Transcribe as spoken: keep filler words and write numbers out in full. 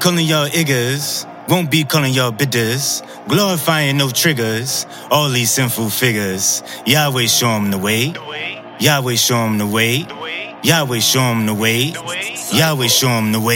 calling y'all iggers, won't be calling y'all bitters, glorifying no triggers, all these sinful figures. Yahweh show 'em the way, Yahweh show 'em the way, Yahweh show 'em the way, Yahweh show 'em the way.